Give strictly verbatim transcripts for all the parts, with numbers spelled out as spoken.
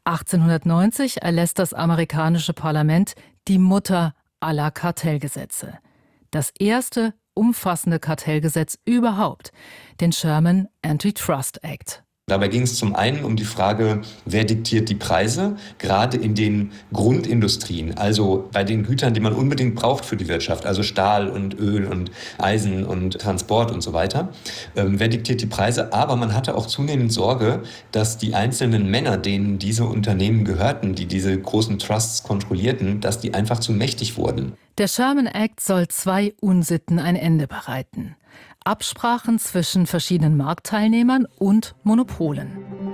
achtzehnhundertneunzig erlässt das amerikanische Parlament die Mutter aller Kartellgesetze. Das erste umfassende Kartellgesetz überhaupt, den Sherman Antitrust Act. Dabei ging es zum einen um die Frage, wer diktiert die Preise, gerade in den Grundindustrien, also bei den Gütern, die man unbedingt braucht für die Wirtschaft, also Stahl und Öl und Eisen und Transport und so weiter. Ähm, wer diktiert die Preise? Aber man hatte auch zunehmend Sorge, dass die einzelnen Männer, denen diese Unternehmen gehörten, die diese großen Trusts kontrollierten, dass die einfach zu mächtig wurden. Der Sherman Act soll zwei Unsitten ein Ende bereiten. Absprachen zwischen verschiedenen Marktteilnehmern und Monopolen.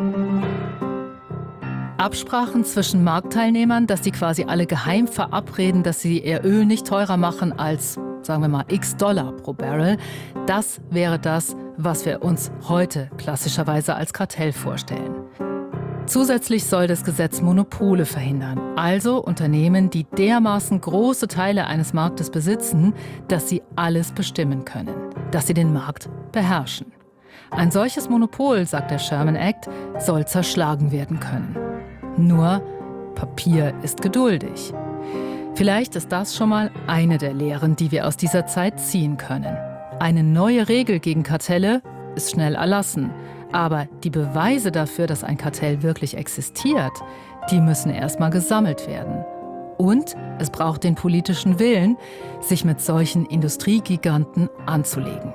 Absprachen zwischen Marktteilnehmern, dass die quasi alle geheim verabreden, dass sie ihr Öl nicht teurer machen als, sagen wir mal, x Dollar pro Barrel. Das wäre das, was wir uns heute klassischerweise als Kartell vorstellen. Zusätzlich soll das Gesetz Monopole verhindern, also Unternehmen, die dermaßen große Teile eines Marktes besitzen, dass sie alles bestimmen können, dass sie den Markt beherrschen. Ein solches Monopol, sagt der Sherman Act, soll zerschlagen werden können. Nur Papier ist geduldig. Vielleicht ist das schon mal eine der Lehren, die wir aus dieser Zeit ziehen können. Eine neue Regel gegen Kartelle ist schnell erlassen. Aber die Beweise dafür, dass ein Kartell wirklich existiert, die müssen erstmal gesammelt werden. Und es braucht den politischen Willen, sich mit solchen Industriegiganten anzulegen.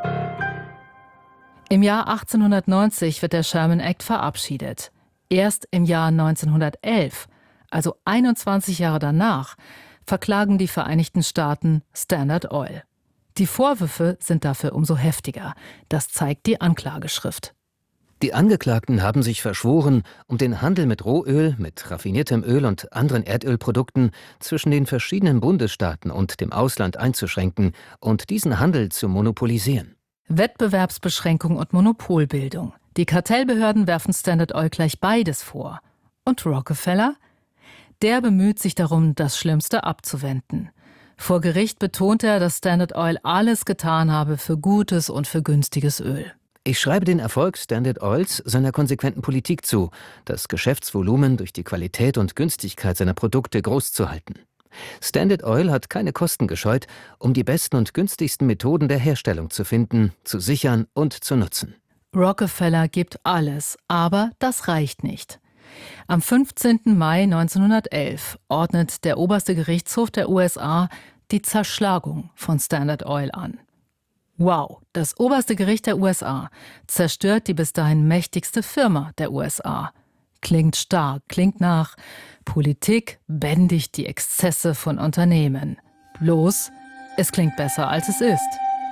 Im Jahr achtzehnhundertneunzig wird der Sherman Act verabschiedet. Erst im Jahr neunzehnhundertelf, also einundzwanzig Jahre danach, verklagen die Vereinigten Staaten Standard Oil. Die Vorwürfe sind dafür umso heftiger. Das zeigt die Anklageschrift. Die Angeklagten haben sich verschworen, um den Handel mit Rohöl, mit raffiniertem Öl und anderen Erdölprodukten zwischen den verschiedenen Bundesstaaten und dem Ausland einzuschränken und diesen Handel zu monopolisieren. Wettbewerbsbeschränkung und Monopolbildung. Die Kartellbehörden werfen Standard Oil gleich beides vor. Und Rockefeller? Der bemüht sich darum, das Schlimmste abzuwenden. Vor Gericht betont er, dass Standard Oil alles getan habe für gutes und für günstiges Öl. Ich schreibe den Erfolg Standard Oils seiner konsequenten Politik zu, das Geschäftsvolumen durch die Qualität und Günstigkeit seiner Produkte groß zu halten. Standard Oil hat keine Kosten gescheut, um die besten und günstigsten Methoden der Herstellung zu finden, zu sichern und zu nutzen. Rockefeller gibt alles, aber das reicht nicht. Am fünfzehnten Mai neunzehnhundertelf ordnet der oberste Gerichtshof der U S A die Zerschlagung von Standard Oil an. Wow, das oberste Gericht der U S A zerstört die bis dahin mächtigste Firma der U S A. Klingt stark, klingt nach Politik bändigt die Exzesse von Unternehmen. Bloß, es klingt besser, als es ist.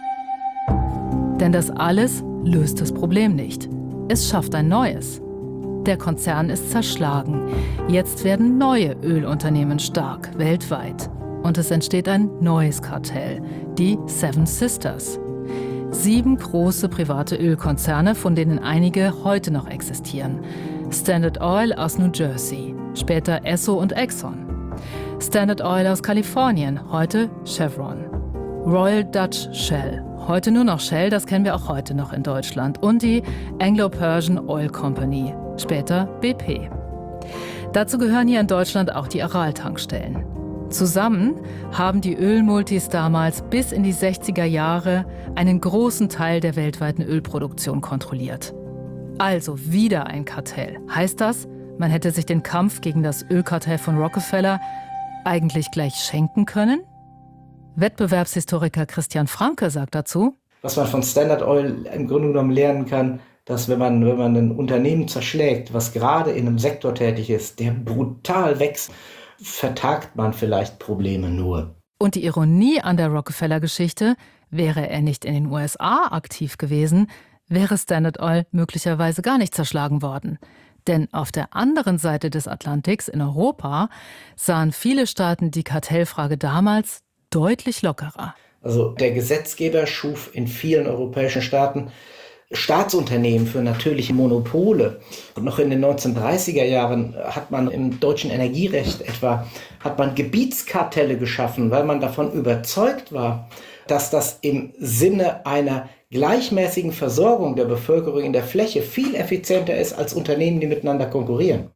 Denn das alles löst das Problem nicht. Es schafft ein neues. Der Konzern ist zerschlagen. Jetzt werden neue Ölunternehmen stark, weltweit. Und es entsteht ein neues Kartell, die Seven Sisters. Sieben große private Ölkonzerne, von denen einige heute noch existieren. Standard Oil aus New Jersey, später Esso und Exxon. Standard Oil aus Kalifornien, heute Chevron. Royal Dutch Shell, heute nur noch Shell, das kennen wir auch heute noch in Deutschland. Und die Anglo-Persian Oil Company, später B P. Dazu gehören hier in Deutschland auch die Aral-Tankstellen. Zusammen haben die Ölmultis damals bis in die sechziger Jahre einen großen Teil der weltweiten Ölproduktion kontrolliert. Also wieder ein Kartell. Heißt das, man hätte sich den Kampf gegen das Ölkartell von Rockefeller eigentlich gleich schenken können? Wettbewerbshistoriker Christian Franke sagt dazu: Was man von Standard Oil im Grunde genommen lernen kann, dass wenn man, wenn man ein Unternehmen zerschlägt, was gerade in einem Sektor tätig ist, der brutal wächst, vertagt man vielleicht Probleme nur. Und die Ironie an der Rockefeller-Geschichte: Wäre er nicht in den U S A aktiv gewesen, wäre Standard Oil möglicherweise gar nicht zerschlagen worden. Denn auf der anderen Seite des Atlantiks, in Europa, sahen viele Staaten die Kartellfrage damals deutlich lockerer. Also der Gesetzgeber schuf in vielen europäischen Staaten Staatsunternehmen für natürliche Monopole. Und noch in den neunzehnhundertdreißiger Jahren hat man im deutschen Energierecht etwa hat man Gebietskartelle geschaffen, weil man davon überzeugt war, dass das im Sinne einer gleichmäßigen Versorgung der Bevölkerung in der Fläche viel effizienter ist als Unternehmen, die miteinander konkurrieren.